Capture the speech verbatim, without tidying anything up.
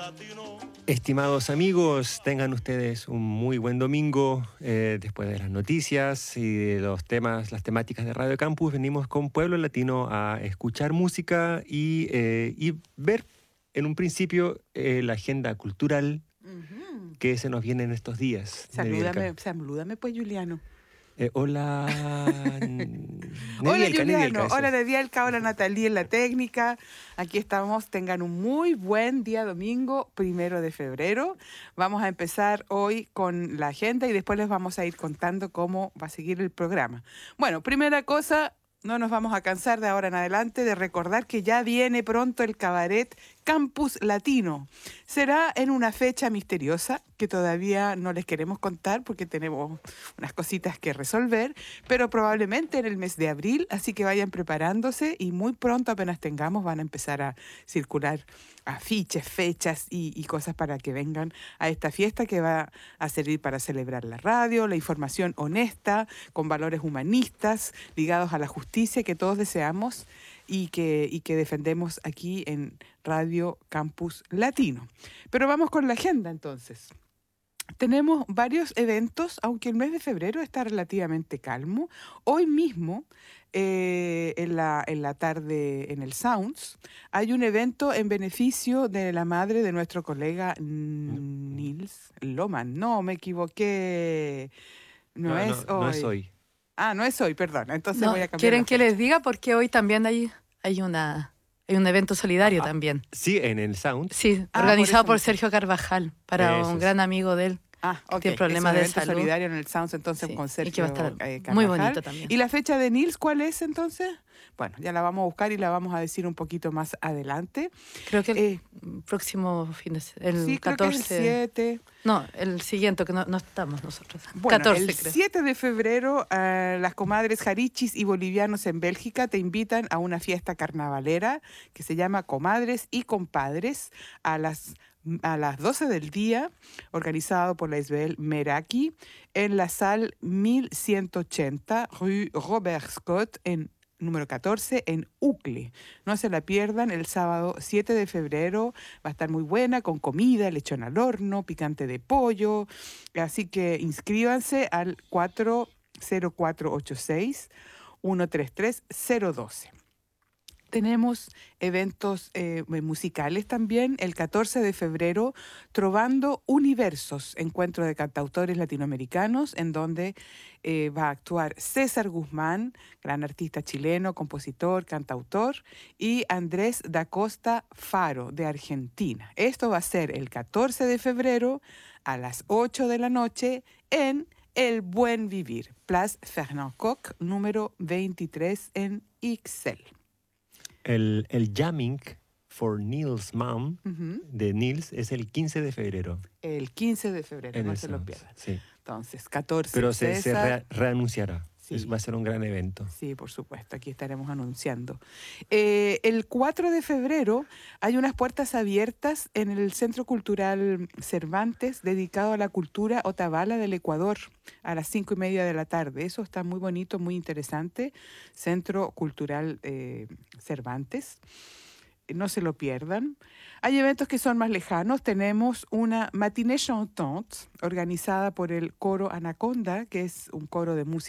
Estimados amigos, tengan ustedes un muy buen domingo. Eh, después de las noticias y de los temas, las temáticas de Radio Campus, venimos con Pueblo Latino a escuchar música y, eh, y ver en un principio eh, la agenda cultural uh-huh. que se nos viene en estos días. Salúdame, salúdame pues, Juliano. Eh, hola, hola Juliano, hola Nedielka, hola Natalie en la técnica. Aquí estamos, tengan un muy buen día domingo, primero de febrero. Vamos a empezar hoy con la agenda y después les vamos a ir contando cómo va a seguir el programa. Bueno, primera cosa, no nos vamos a cansar de ahora en adelante de recordar que ya viene pronto el cabaret Campus Latino. Será en una fecha misteriosa que todavía no les queremos contar porque tenemos unas cositas que resolver, pero probablemente en el mes de abril, así que vayan preparándose y muy pronto, apenas tengamos, van a empezar a circular afiches, fechas y, y cosas para que vengan a esta fiesta que va a servir para celebrar la radio, la información honesta, con valores humanistas, ligados a la justicia que todos deseamos y que, y que defendemos aquí en Radio Campus Latino. Pero vamos con la agenda entonces. Tenemos varios eventos, aunque el mes de febrero está relativamente calmo. Hoy mismo, eh, en, la, en la tarde en el Sounds, hay un evento en beneficio de la madre de nuestro colega Nils Loman. No, me equivoqué. No, no es no, hoy. No es hoy. Ah, no es hoy, perdón. Entonces no, voy a cambiar. ¿Quieren que les diga? Porque hoy también hay, hay, una, hay un evento solidario ah, también. Sí, en el Sound. Sí, ah, organizado por, por Sergio Carvajal, para eso un es. gran amigo de él. Ah, ok. Tiene problemas es un de evento salud. solidario en el Sounds, entonces Sí, con Sergio y que va a estar eh, muy bonito también. ¿Y la fecha de Nils cuál es entonces? Bueno, ya la vamos a buscar y la vamos a decir un poquito más adelante. Creo que el eh, próximo fin de semana, el sí, catorce. Creo que el siete. No, el siguiente, que no, no estamos nosotros. Bueno, catorce, el creo. siete de febrero, uh, las comadres jarichis y bolivianos en Bélgica te invitan a una fiesta carnavalera que se llama Comadres y Compadres a las a las doce del día, organizado por la Isabel Meraki, en la sala mil ciento ochenta, Rue Robert Scott, en número catorce, en Ucle. No se la pierdan, el sábado siete de febrero va a estar muy buena, con comida, lechón al horno, picante de pollo, así que inscríbanse al cuatro cero cuatro ocho seis, uno tres tres cero uno dos. Tenemos eventos eh, musicales también. El catorce de febrero, Trovando Universos, encuentro de cantautores latinoamericanos, en donde eh, va a actuar César Guzmán, gran artista chileno, compositor, cantautor, y Andrés da Costa Faro, de Argentina. Esto va a ser el catorce de febrero a las ocho de la noche en El Buen Vivir, Place Fernand Koch, número veintitrés en Ixelles. El, el jamming for Nils Mom uh-huh. de Nils es el quince de febrero. El quince de febrero, en no el se Sounds, lo pierdan. Sí. Entonces, catorce. Pero se, se César, re, reanunciará. Sí. Es, va a ser un gran evento. Sí, por supuesto, aquí estaremos anunciando. Eh, el cuatro de febrero hay unas puertas abiertas en el Centro Cultural Cervantes dedicado a la cultura Otavalo del Ecuador a las cinco y media de la tarde. Eso está muy bonito, muy interesante. Centro Cultural eh, Cervantes. No se lo pierdan. Hay eventos que son más lejanos. Tenemos una matinée chantante organizada por el coro Anaconda, que es un coro de música